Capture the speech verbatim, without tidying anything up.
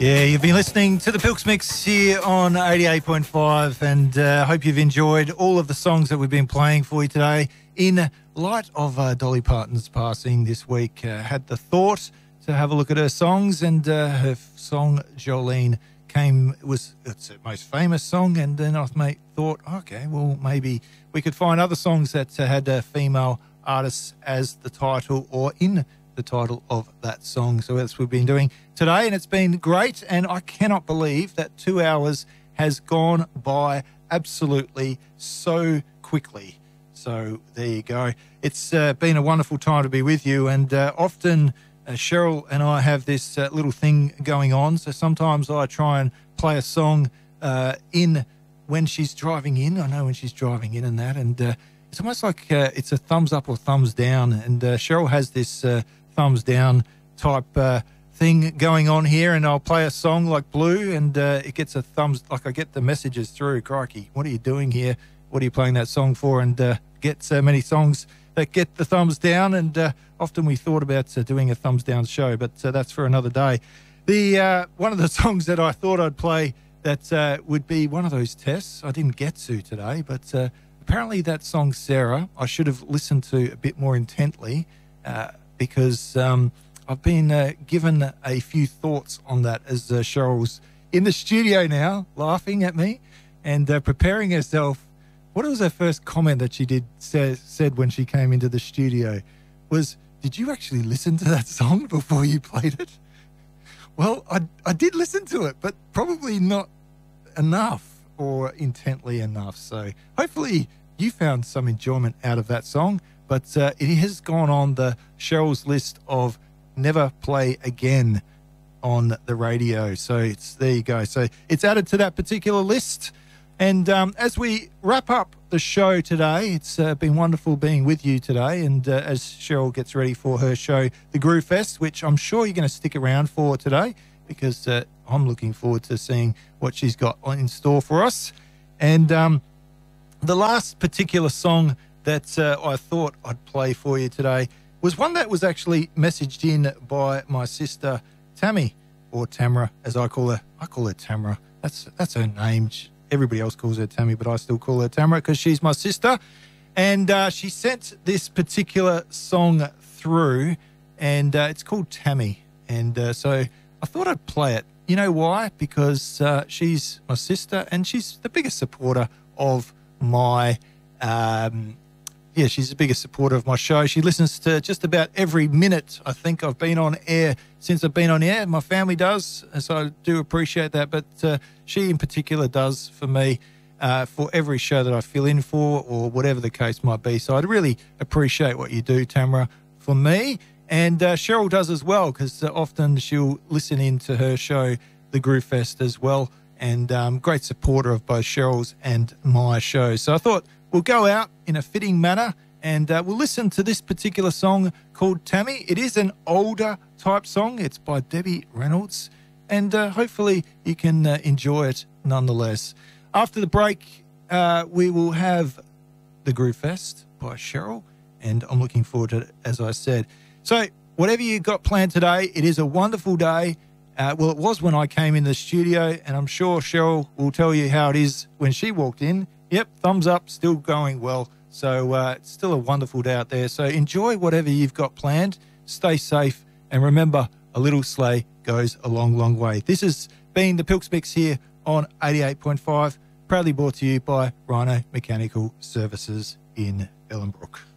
Yeah, you've been listening to the Pilks Mix here on eighty-eight point five, and I uh, hope you've enjoyed all of the songs that we've been playing for you today. In light of uh, Dolly Parton's passing this week, uh, had the thought to have a look at her songs, and uh, her song Jolene came, was it's her most famous song, and then I mate, thought, okay, well, maybe we could find other songs that uh, had uh, female artists as the title or in the title of that song. So that's what we've been doing today, and it's been great, and I cannot believe that two hours has gone by absolutely so quickly. So there you go. It's uh, been a wonderful time to be with you, and uh, often uh, Cheryl and I have this uh, little thing going on, so sometimes I try and play a song uh, in when she's driving in. I know when she's driving in and that, and uh, it's almost like uh, it's a thumbs up or thumbs down, and uh, Cheryl has this uh, thumbs down type uh, thing going on here, and I'll play a song like Blue, and uh, it gets a thumbs, like I get the messages through, crikey, what are you doing here? What are you playing that song for? And uh, get so many songs that get the thumbs down, and uh, often we thought about uh, doing a thumbs down show, but uh, that's for another day. The uh, one of the songs that I thought I'd play that uh, would be one of those tests I didn't get to today, but uh, apparently that song, Sarah, I should have listened to a bit more intently, uh, because um, I've been uh, given a few thoughts on that as uh, Cheryl's in the studio now, laughing at me and uh, preparing herself. What was her first comment that she did say, said when she came into the studio was, did you actually listen to that song before you played it? Well, I, I did listen to it, but probably not enough or intently enough. So hopefully you found some enjoyment out of that song. But uh, it has gone on the Cheryl's list of never play again on the radio. So it's there you go. So it's added to that particular list. And um, as we wrap up the show today, it's uh, been wonderful being with you today. And uh, as Cheryl gets ready for her show, the Groove Fest, which I'm sure you're going to stick around for today, because uh, I'm looking forward to seeing what she's got in store for us. And um, the last particular song that uh, I thought I'd play for you today was one that was actually messaged in by my sister Tammy, or Tamara as I call her. I call her Tamara. That's that's her name. She, everybody else calls her Tammy, but I still call her Tamara because she's my sister. And uh, she sent this particular song through, and uh, it's called Tammy. And uh, so I thought I'd play it. You know why? Because uh, she's my sister, and she's the biggest supporter of my um Yeah, she's the biggest supporter of my show. She listens to just about every minute I think I've been on air since I've been on air. My family does, so I do appreciate that. But uh, she in particular does for me uh, for every show that I fill in for, or whatever the case might be. So I'd really appreciate what you do, Tamara, for me. And uh, Cheryl does as well, because uh, often she'll listen in to her show, The Groove Fest, as well. And um, great supporter of both Cheryl's and my show. So I thought we'll go out in a fitting manner, and uh, we'll listen to this particular song called Tammy. It is an older type song. It's by Debbie Reynolds, and uh, hopefully you can uh, enjoy it nonetheless. After the break, uh, we will have The Groove Fest by Cheryl, and I'm looking forward to it, as I said. So whatever you got planned today, it is a wonderful day. Uh, well, it was when I came in the studio, and I'm sure Cheryl will tell you how it is when she walked in. Yep, thumbs up, still going well. So uh, it's still a wonderful day out there. So enjoy whatever you've got planned. Stay safe. And remember, a little sleigh goes a long, long way. This has been the Pilks Mix here on eighty-eight point five, proudly brought to you by Rhino Mechanical Services in Ellenbrook.